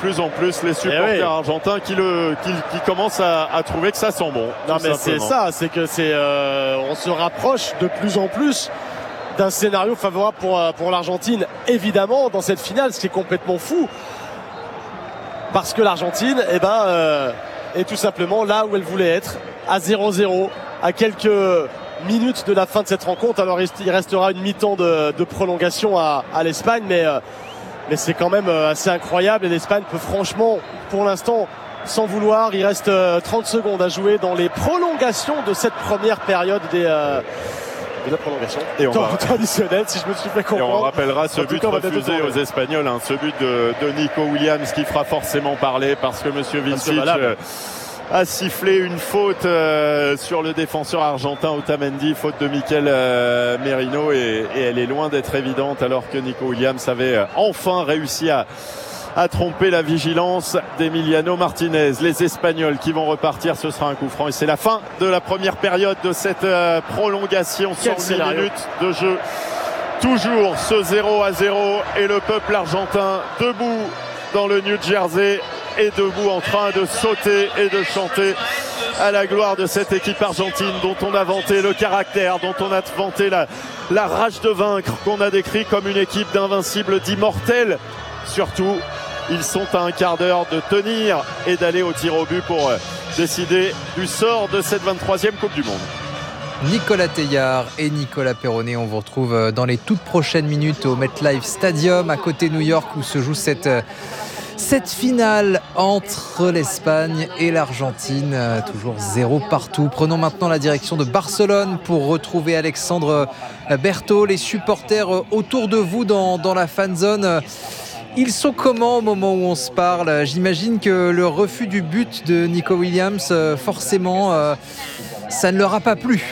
plus en plus les supporters argentins qui commencent à trouver que ça sent bon. Non mais c'est ça, c'est que on se rapproche de plus en plus d'un scénario favorable pour l'Argentine, évidemment, dans cette finale, ce qui est complètement fou. Parce que l'Argentine, est tout simplement là où elle voulait être, à 0-0, à quelques minutes de la fin de cette rencontre. Alors il restera une mi-temps de prolongation à l'Espagne, mais c'est quand même assez incroyable. Et l'Espagne peut franchement, pour l'instant, sans vouloir, il reste 30 secondes à jouer dans les prolongations de cette première période de la prolongation traditionnelle, si je me suis fait comprendre. Et on rappellera ce but refusé aux Espagnols, ce but de Nico Williams qui fera forcément parler parce que Monsieur Vincic a sifflé une faute sur le défenseur argentin Otamendi, faute de Mikel Merino, et elle est loin d'être évidente alors que Nico Williams avait enfin réussi à tromper la vigilance d'Emiliano Martinez. Les Espagnols qui vont repartir, ce sera un coup franc et c'est la fin de la première période de cette prolongation. 110 minutes de jeu, toujours ce 0-0 et le peuple argentin debout dans le New Jersey est debout en train de sauter et de chanter à la gloire de cette équipe argentine dont on a vanté le caractère, dont on a vanté la rage de vaincre, qu'on a décrit comme une équipe d'invincibles, d'immortels. Surtout, ils sont à un quart d'heure de tenir et d'aller au tir au but pour décider du sort de cette 23e Coupe du Monde. Nicolas Teilhard et Nicolas Perronnet, on vous retrouve dans les toutes prochaines minutes au MetLife Stadium à côté de New York où se joue cette finale entre l'Espagne et l'Argentine, toujours 0 partout. Prenons maintenant la direction de Barcelone pour retrouver Alexandre Berthaud. Les supporters autour de vous dans la fan zone, ils sont comment au moment où on se parle? J'imagine que le refus du but de Nico Williams, forcément, ça ne leur a pas plu.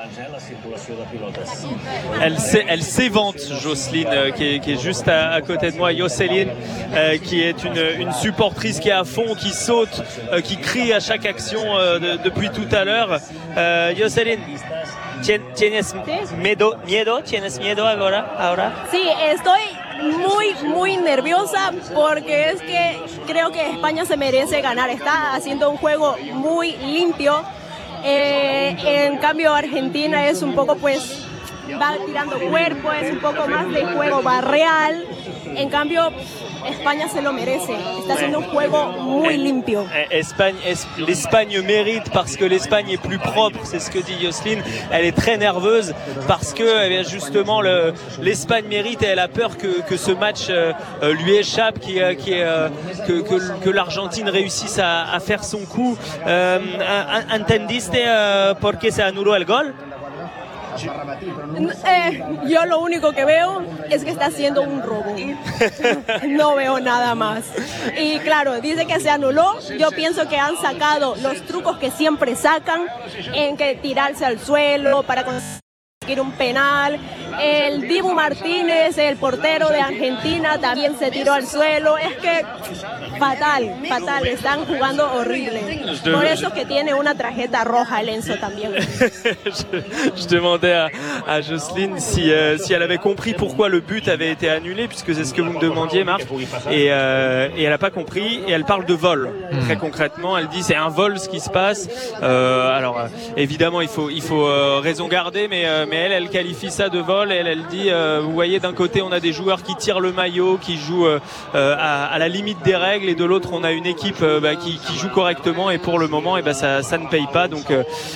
Elle s'évente, Jocelyne, qui est juste à côté de moi. Jocelyne, qui est une supportrice qui est à fond, qui saute, qui crie à chaque action depuis tout à l'heure. Jocelyne, ¿tienes miedo? ¿Tienes miedo ahora? Sí, estoy muy nerviosa porque es que creo que España se merece ganar. Está haciendo un juego muy limpio. En cambio Argentina es un poco va tirando cuerpo, es un poco más de juego barreal. En cambio España se lo merece, está haciendo un juego muy limpio. L'Espagne mérite parce que l'Espagne est plus propre, c'est ce que dit Jocelyne. Elle est très nerveuse parce que justement l'Espagne mérite et elle a peur que ce match lui échappe, que l'Argentine réussisse à faire son coup. ¿Entendiste por qué se anuló el gol? Yo lo único que veo es que está haciendo un robo. No veo nada más. Y claro, dice que se anuló. Yo pienso que han sacado los trucos que siempre sacan, en que tirarse al suelo para conseguir un penal. El Dibu Martínez, el portero de Argentina, también se tiró al suelo. Es que fatal, están jugando horrible. Por eso que tiene una tarjeta roja el Enzo también. Je demandais à Jocelyne si elle avait compris pourquoi le but avait été annulé, puisque c'est ce que vous me demandiez, Marc. Et elle n'a pas compris, et elle parle de vol. Très concrètement, elle dit c'est un vol ce qui se passe. Alors évidemment il faut raison garder, mais elle qualifie ça de vol. Et elle dit vous voyez, d'un côté on a des joueurs qui tirent le maillot, qui jouent à la limite des règles, et de l'autre on a une équipe qui joue correctement, et pour le moment ça ne paye pas. Donc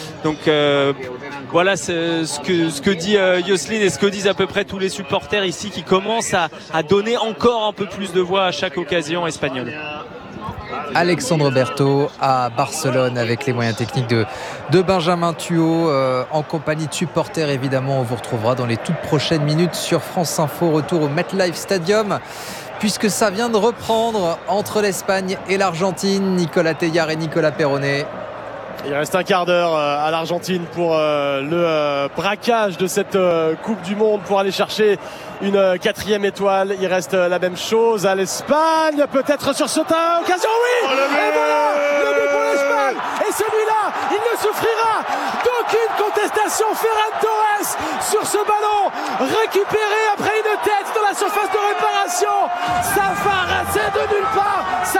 voilà ce que dit Jocelyne et ce que disent à peu près tous les supporters ici, qui commencent à donner encore un peu plus de voix à chaque occasion espagnole. Alexandre Berthaud à Barcelone avec les moyens techniques de Benjamin Thuot, en compagnie de supporters évidemment. On vous retrouvera dans les toutes prochaines minutes sur France Info. Retour au MetLife Stadium puisque ça vient de reprendre entre l'Espagne et l'Argentine. Nicolas Teilhard et Nicolas Perronnet. Il reste un quart d'heure à l'Argentine pour le braquage de cette Coupe du Monde, pour aller chercher une 4e étoile. Il reste la même chose à l'Espagne, peut-être sur cette occasion, oui. Et voilà, le but pour l'Espagne. Et celui-là, il ne souffrira d'aucune contestation. Ferran Torres sur ce ballon récupéré après une tête dans la surface de réparation. Ça va raser de nulle part. Ça